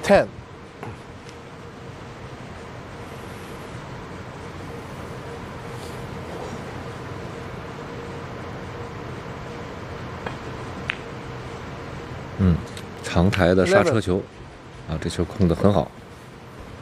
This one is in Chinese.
10。 长台的刹车球，啊，这球控得很好。